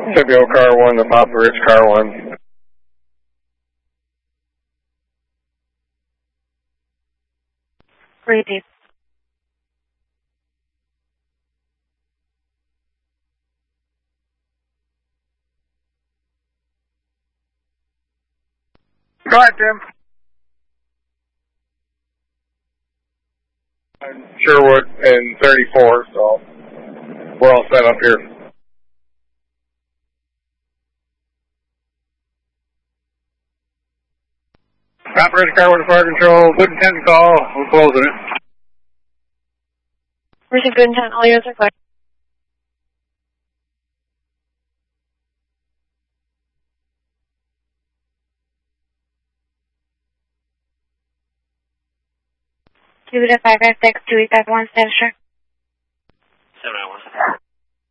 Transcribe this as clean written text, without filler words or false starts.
Scipio car 1 to Papa Rich car 1. Repeat. Go ahead, Tim. Sherwood and 34, so we're all set up here. Operator car with fire control, good intent call, we're closing it. Receive good intent, all units are clear. Cuba 556, 2851, status check. 791.